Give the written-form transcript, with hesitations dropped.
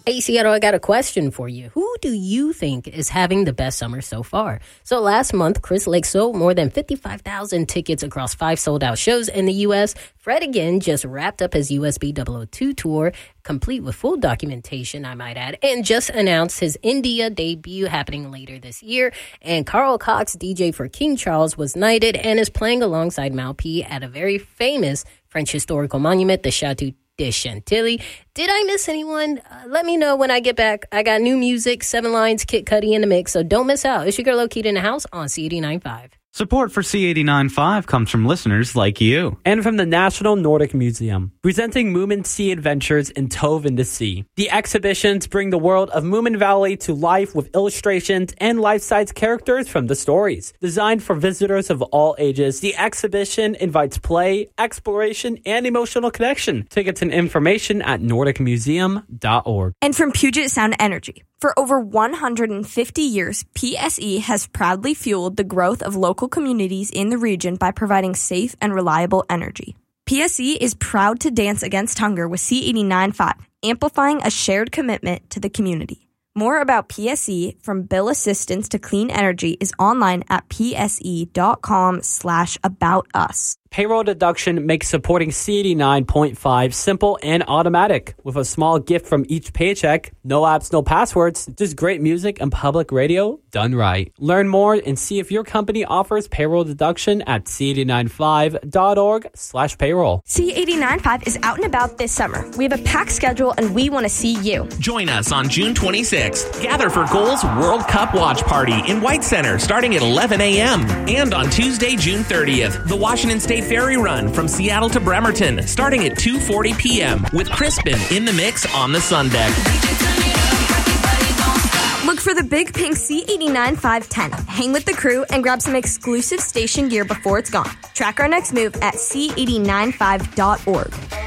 Hey, Seattle, I got a question for you. Who do you think is having the best summer so far? So last month, Chris Lake sold more than 55,000 tickets across 5 sold-out shows in the U.S. Fred again just wrapped up his USB 002 tour, complete with full documentation, I might add, and just announced his India debut happening later this year. And Carl Cox, DJ for King Charles, was knighted and is playing alongside Mal P at a very famous French historical monument, the Chateau de Chantilly. Did I miss anyone? Let me know when I get back. I got new music, 7 Lines, Kid Cudi in the mix, so don't miss out. It's your girl Lokita in the house on C89.5. Support for C89.5 comes from listeners like you. And from the National Nordic Museum, presenting Moomin Sea Adventures in Tove in the Sea. The exhibitions bring the world of Moomin Valley to life with illustrations and life-size characters from the stories. Designed for visitors of all ages, the exhibition invites play, exploration, and emotional connection. Tickets and information at nordicmuseum.org. And from Puget Sound Energy. For over 150 years, PSE has proudly fueled the growth of local communities in the region by providing safe and reliable energy. PSE is proud to dance against hunger with C89.5, amplifying a shared commitment to the community. More about PSE, from bill assistance to clean energy, is online at pse.com/aboutus. Payroll deduction makes supporting C89.5 simple and automatic. With a small gift from each paycheck, no apps, no passwords, just great music and public radio done right. Learn more and see if your company offers payroll deduction at c89.5.org/payroll. C89.5 is out and about this summer. We have a packed schedule and we want to see you. Join us on June 26th. Gather for Goals World Cup Watch Party in White Center starting at 11 a.m. And on Tuesday, June 30th, the Washington State Ferry Run from Seattle to Bremerton starting at 2:40 p.m. with Crispin in the mix on the Sun Deck. Look for the big pink C89.5 tent. Hang with the crew and grab some exclusive station gear before it's gone. Track our next move at c89.5.org.